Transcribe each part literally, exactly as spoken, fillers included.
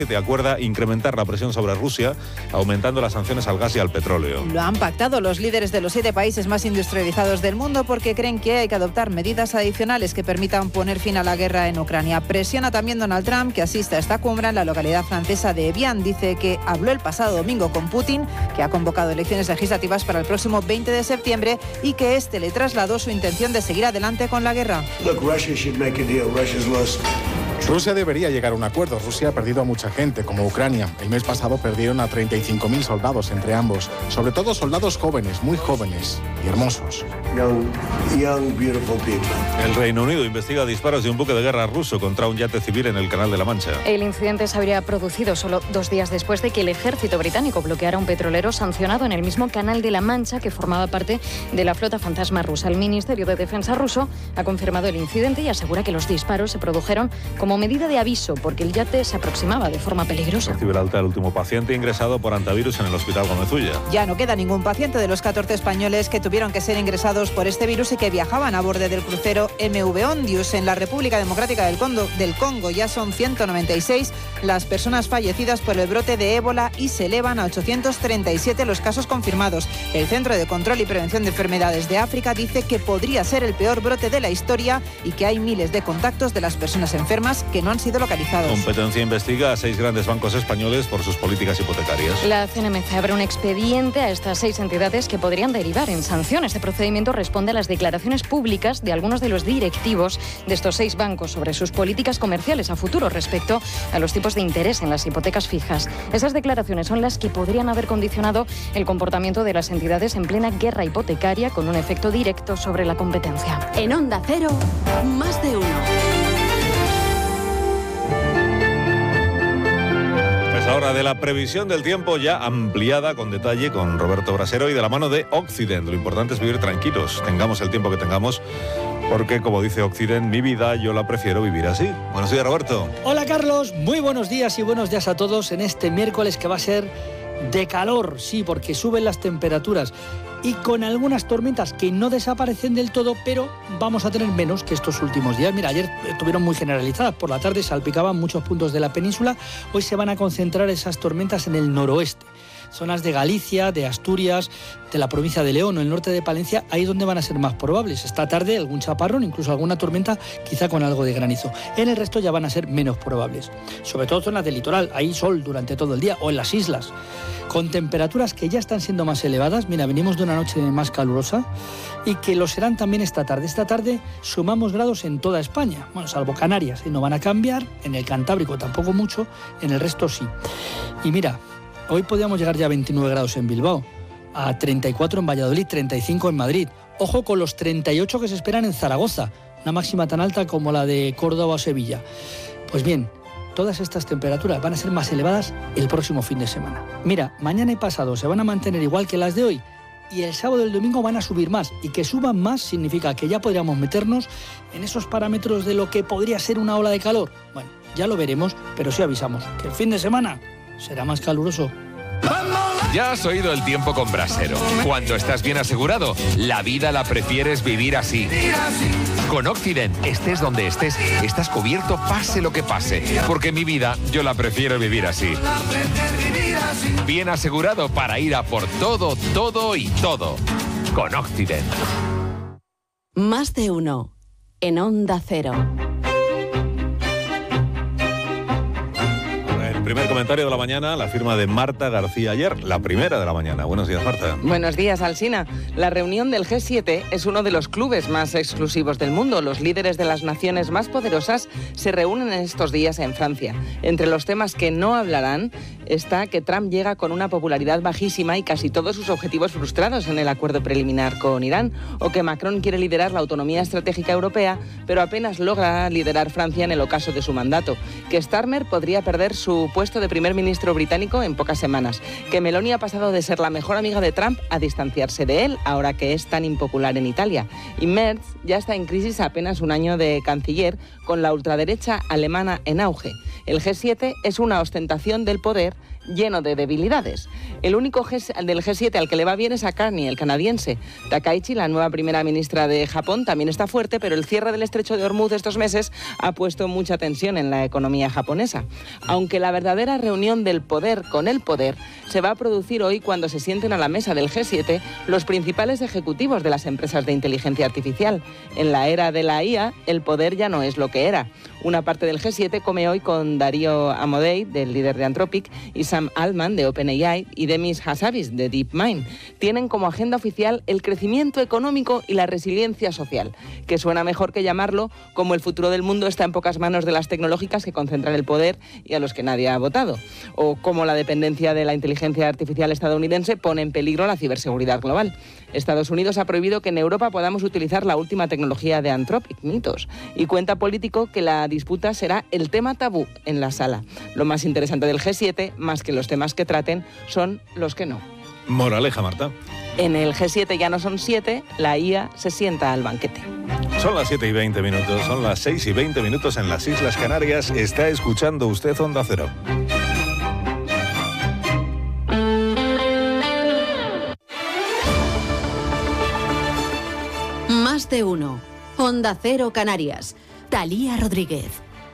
Te acuerda incrementar la presión sobre Rusia, aumentando las sanciones al gas y al petróleo. Lo han pactado los líderes de los siete países más industrializados del mundo porque creen que hay que adoptar medidas adicionales que permitan poner fin a la guerra en Ucrania. Presiona también Donald Trump, que asiste a esta cumbre en la localidad francesa de Evian. Dice que habló el pasado domingo con Putin, que ha convocado elecciones legislativas para el próximo veinte de septiembre y que este le trasladó su intención de seguir adelante con la guerra. Look, Russia should make a deal. Russia's lost. Rusia debería llegar a un acuerdo. Rusia ha perdido a mucha gente, como Ucrania. El mes pasado perdieron a treinta y cinco mil soldados entre ambos. Sobre todo soldados jóvenes, muy jóvenes y hermosos. Young, young, beautiful people. El Reino Unido investiga disparos de un buque de guerra ruso contra un yate civil en el Canal de la Mancha. El incidente se habría producido solo dos días después de que el ejército británico bloqueara un petrolero sancionado en el mismo Canal de la Mancha que formaba parte de la flota fantasma rusa. El Ministerio de Defensa ruso ha confirmado el incidente y asegura que los disparos se produjeron como medida de aviso porque el yate se aproximaba de forma peligrosa. Recibe el alta el último paciente ingresado por antivirus en el Hospital Gómez Ulla. Ya no queda ningún paciente de los catorce españoles que tuvieron que ser ingresados por este virus y que viajaban a bordo del crucero M V Ondius en la República Democrática del Congo. Del Congo ya son ciento noventa y seis las personas fallecidas por el brote de ébola y se elevan a ochocientos treinta y siete los casos confirmados. El Centro de Control y Prevención de Enfermedades de África dice que podría ser el peor brote de la historia y que hay miles de contactos de las personas enfermas que no han sido localizados. Competencia investiga a seis grandes bancos españoles por sus políticas hipotecarias. La C N M C abre un expediente a estas seis entidades que podrían derivar en sanciones. Este procedimiento responde a las declaraciones públicas de algunos de los directivos de estos seis bancos sobre sus políticas comerciales a futuro respecto a los tipos de interés en las hipotecas fijas. Esas declaraciones son las que podrían haber condicionado el comportamiento de las entidades en plena guerra hipotecaria con un efecto directo sobre la competencia. En Onda Cero, más de uno. Ahora de la previsión del tiempo ya ampliada con detalle con Roberto Brasero y de la mano de Occident. Lo importante es vivir tranquilos, tengamos el tiempo que tengamos, porque como dice Occident, mi vida yo la prefiero vivir así. Buenos días, Roberto. Hola, Carlos, muy buenos días y buenos días a todos en este miércoles que va a ser de calor, sí, porque suben las temperaturas y con algunas tormentas que no desaparecen del todo, pero vamos a tener menos que estos últimos días. Mira, ayer estuvieron muy generalizadas, por la tarde salpicaban muchos puntos de la península, hoy se van a concentrar esas tormentas en el noroeste. Zonas de Galicia, de Asturias, de la provincia de León o el norte de Palencia, ahí es donde van a ser más probables. Esta tarde algún chaparrón, incluso alguna tormenta, quizá con algo de granizo. En el resto ya van a ser menos probables. Sobre todo zonas del litoral, hay sol durante todo el día, o en las islas. Con temperaturas que ya están siendo más elevadas. Mira, venimos de una noche más calurosa y que lo serán también esta tarde. Esta tarde sumamos grados en toda España, bueno, salvo Canarias, y no van a cambiar, en el Cantábrico tampoco mucho, en el resto sí. Y mira, hoy podríamos llegar ya a veintinueve grados en Bilbao, a treinta y cuatro en Valladolid, treinta y cinco en Madrid. Ojo con los treinta y ocho que se esperan en Zaragoza, una máxima tan alta como la de Córdoba o Sevilla. Pues bien, todas estas temperaturas van a ser más elevadas el próximo fin de semana. Mira, mañana y pasado se van a mantener igual que las de hoy y el sábado y el domingo van a subir más. Y que suban más significa que ya podríamos meternos en esos parámetros de lo que podría ser una ola de calor. Bueno, ya lo veremos, pero sí avisamos que el fin de semana será más caluroso. Ya has oído el tiempo con Brasero. Cuando estás bien asegurado, la vida la prefieres vivir así. Con Occident, estés donde estés, estás cubierto pase lo que pase. Porque mi vida, yo la prefiero vivir así. Bien asegurado para ir a por todo, todo y todo. Con Occident. Más de uno. En Onda Cero. El primer comentario de la mañana, la firma de Marta García ayer, la primera de la mañana. Buenos días, Marta. Buenos días, Alsina. La reunión del G siete es uno de los clubes más exclusivos del mundo. Los líderes de las naciones más poderosas se reúnen en estos días en Francia. Entre los temas que no hablarán está que Trump llega con una popularidad bajísima y casi todos sus objetivos frustrados en el acuerdo preliminar con Irán, o que Macron quiere liderar la autonomía estratégica europea, pero apenas logra liderar Francia en el ocaso de su mandato, que Starmer podría perder su puesto de primer ministro británico en pocas semanas, que Meloni ha pasado de ser la mejor amiga de Trump a distanciarse de él, ahora que es tan impopular en Italia, y Merz ya está en crisis a apenas un año de canciller, con la ultraderecha alemana en auge. El G siete es una ostentación del poder lleno de debilidades. El único G- del G siete al que le va bien es a Carney, el canadiense. Takaichi, la nueva primera ministra de Japón, también está fuerte, pero el cierre del estrecho de Hormuz estos meses ha puesto mucha tensión en la economía japonesa. Aunque la verdad verdadera reunión del poder con el poder se va a producir hoy cuando se sienten a la mesa del G siete los principales ejecutivos de las empresas de inteligencia artificial. En la era de la I A, el poder ya no es lo que era. Una parte del G siete come hoy con Darío Amodei, del líder de Anthropic, y Sam Altman, de OpenAI, y Demis Hassabis, de DeepMind. Tienen como agenda oficial el crecimiento económico y la resiliencia social, que suena mejor que llamarlo como el futuro del mundo está en pocas manos de las tecnológicas que concentran el poder y a los que nadie ha votado, o como la dependencia de la inteligencia artificial estadounidense pone en peligro la ciberseguridad global. Estados Unidos ha prohibido que en Europa podamos utilizar la última tecnología de Anthropic, Mythos, y cuenta Político que la disputa será el tema tabú en la sala. Lo más interesante del G siete, más que los temas que traten, son los que no. Moraleja, Marta. En el G siete ya no son siete, la I A se sienta al banquete. Son las siete y veinte minutos, son las seis y veinte minutos en las Islas Canarias. Está escuchando usted Onda Cero. Más de uno. Onda Cero Canarias. Thalía Rodríguez.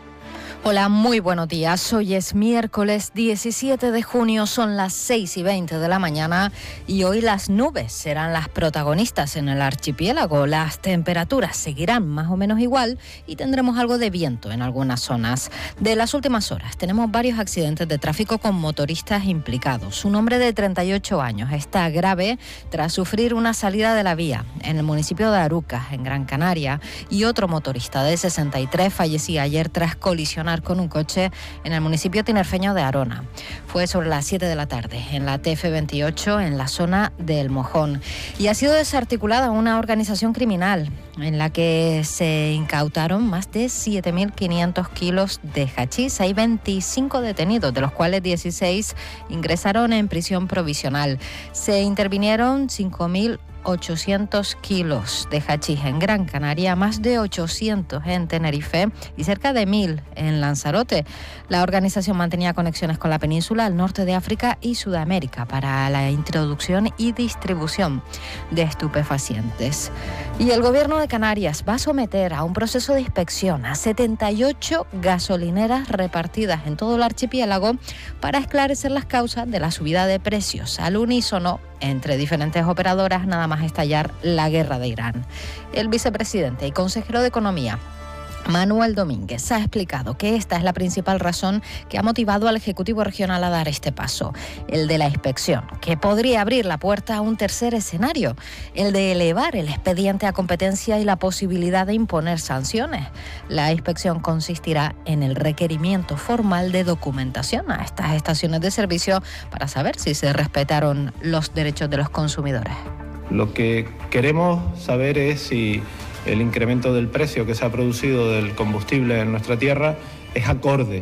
Hola, muy buenos días. Hoy es miércoles diecisiete de junio, son las seis y veinte de la mañana y hoy las nubes serán las protagonistas en el archipiélago. Las temperaturas seguirán más o menos igual y tendremos algo de viento en algunas zonas. De las últimas horas tenemos varios accidentes de tráfico con motoristas implicados. Un hombre de treinta y ocho años está grave tras sufrir una salida de la vía en el municipio de Arucas, en Gran Canaria, y otro motorista de sesenta y tres fallecía ayer tras colisionar con un coche en el municipio tinerfeño de Arona. Fue sobre las siete de la tarde en la T F veintiocho en la zona del Mojón. Y ha sido desarticulada una organización criminal en la que se incautaron más de siete mil quinientos kilos de hachís. Hay veinticinco detenidos, de los cuales dieciséis ingresaron en prisión provisional. Se intervinieron cinco mil ochocientos kilos de hachís en Gran Canaria, más de ochocientos en Tenerife y cerca de mil en Lanzarote. La organización mantenía conexiones con la península, el norte de África y Sudamérica para la introducción y distribución de estupefacientes. Y el gobierno de Canarias va a someter a un proceso de inspección a setenta y ocho gasolineras repartidas en todo el archipiélago para esclarecer las causas de la subida de precios al unísono entre diferentes operadoras nada más estallar la guerra de Irán. El vicepresidente y consejero de Economía, Manuel Domínguez, ha explicado que esta es la principal razón que ha motivado al Ejecutivo Regional a dar este paso, el de la inspección, que podría abrir la puerta a un tercer escenario, el de elevar el expediente a competencia y la posibilidad de imponer sanciones. La inspección consistirá en el requerimiento formal de documentación a estas estaciones de servicio para saber si se respetaron los derechos de los consumidores. Lo que queremos saber es si el incremento del precio que se ha producido del combustible en nuestra tierra es acorde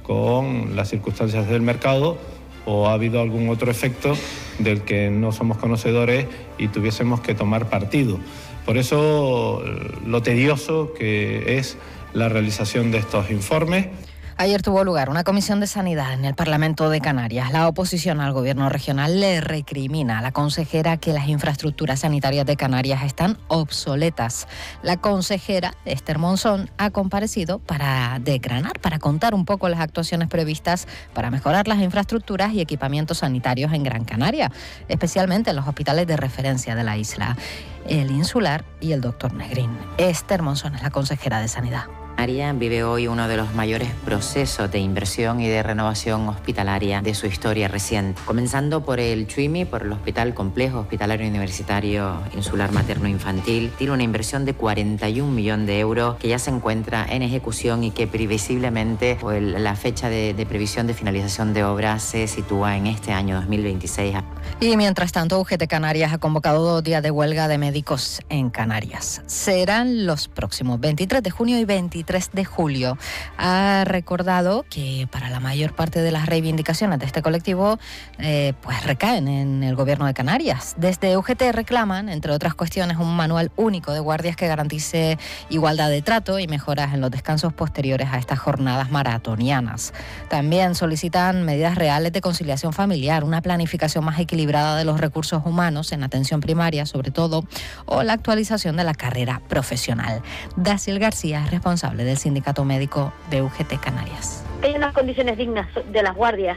con las circunstancias del mercado o ha habido algún otro efecto del que no somos conocedores y tuviésemos que tomar partido. Por eso lo tedioso que es la realización de estos informes. Ayer tuvo lugar una comisión de sanidad en el Parlamento de Canarias. La oposición al gobierno regional le recrimina a la consejera que las infraestructuras sanitarias de Canarias están obsoletas. La consejera, Esther Monzón, ha comparecido para desgranar, para contar un poco las actuaciones previstas para mejorar las infraestructuras y equipamientos sanitarios en Gran Canaria, especialmente en los hospitales de referencia de la isla, el Insular y el Doctor Negrín. Esther Monzón es la consejera de Sanidad. Canarias vive hoy uno de los mayores procesos de inversión y de renovación hospitalaria de su historia reciente. Comenzando por el CHUIMI, por el Hospital Complejo Hospitalario Universitario Insular Materno Infantil, tiene una inversión de cuarenta y un millones de euros que ya se encuentra en ejecución y que previsiblemente pues, la fecha de, de previsión de finalización de obras se sitúa en este año dos mil veintiséis. Y mientras tanto, U G T Canarias ha convocado dos días de huelga de médicos en Canarias. Serán los próximos veintitrés de junio y veintitrés de julio. Ha recordado que para la mayor parte de las reivindicaciones de este colectivo eh, pues recaen en el gobierno de Canarias. Desde U G T reclaman, entre otras cuestiones, un manual único de guardias que garantice igualdad de trato y mejoras en los descansos posteriores a estas jornadas maratonianas. También solicitan medidas reales de conciliación familiar, una planificación más equilibrada de los recursos humanos en atención primaria, sobre todo, o la actualización de la carrera profesional. Daciel García es responsable responsable del sindicato médico de U G T Canarias. Que hay unas condiciones dignas de las guardias